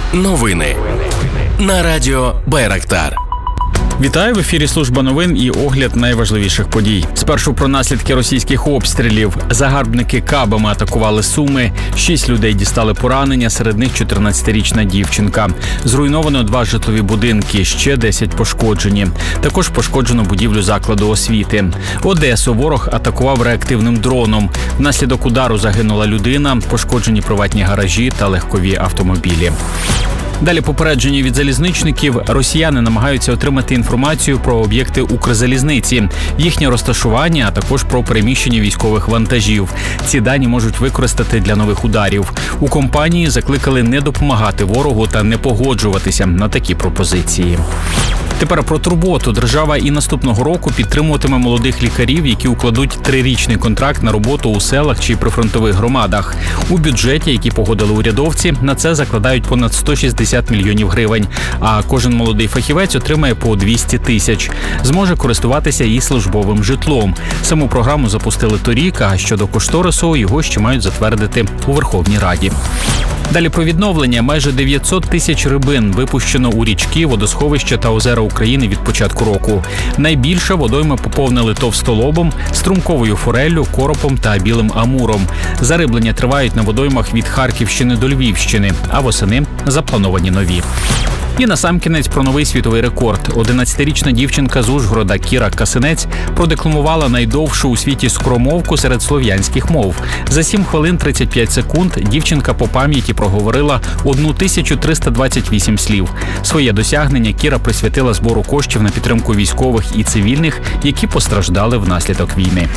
Новини на радіо Байрактар. Вітаю, в ефірі служба новин і огляд найважливіших подій. Спершу про наслідки російських обстрілів. Загарбники кабами атакували Суми. 6 людей дістали поранення, серед них 14-річна дівчинка. Зруйновано 2 житлові будинки, ще 10 пошкоджені. Також пошкоджено будівлю закладу освіти. Одесу ворог атакував реактивним дроном. Внаслідок удару загинула людина, пошкоджені приватні гаражі та легкові автомобілі. Далі попередження від залізничників. Росіяни намагаються отримати інформацію про об'єкти Укрзалізниці, їхнє розташування, а також про переміщення військових вантажів. Ці дані можуть використати для нових ударів. У компанії закликали не допомагати ворогу та не погоджуватися на такі пропозиції. Тепер про турботу. Держава і наступного року підтримуватиме молодих лікарів, які укладуть 3-річний контракт на роботу у селах чи прифронтових громадах. У бюджеті, який погодили урядовці, на це закладають понад 160 мільйонів гривень, а кожен молодий фахівець отримає по 200 тисяч. Зможе користуватися і службовим житлом. Саму програму запустили торік, а щодо кошторису його ще мають затвердити у Верховній Раді. Далі про відновлення. Майже 900 тисяч рибин випущено у річки, водосховища та озера України від початку року. Найбільше водойми поповнили товстолобом, струмковою фореллю, коропом та білим амуром. Зариблення тривають на водоймах від Харківщини до Львівщини, а восени заплановані нові. І насамкінець про новий світовий рекорд. 11-річна дівчинка з Ужгорода Кіра Касинець продекламувала найдовшу у світі скоромовку серед слов'янських мов. За 7 хвилин 35 секунд дівчинка по пам'яті проговорила 1328 слів. Своє досягнення Кіра присвятила збору коштів на підтримку військових і цивільних, які постраждали внаслідок війни.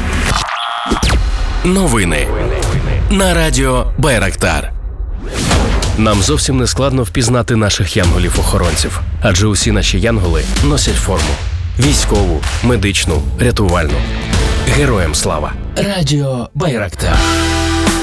Новини на радіо Байрактар. Нам зовсім не складно впізнати наших янголів-охоронців, адже усі наші янголи носять форму – військову, медичну, рятувальну. Героям слава! Радіо Байрактар.